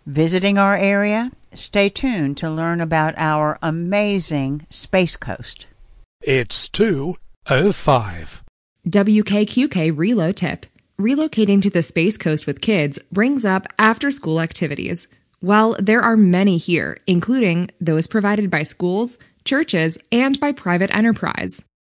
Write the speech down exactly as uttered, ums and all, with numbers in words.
visiting our area? Stay tuned to learn about our amazing Space Coast. It's two oh five. W K Q K Reload Tip. Relocating to the Space Coast with kids brings up after-school activities. Well, there are many here, including those provided by schools, churches, and by private enterprise.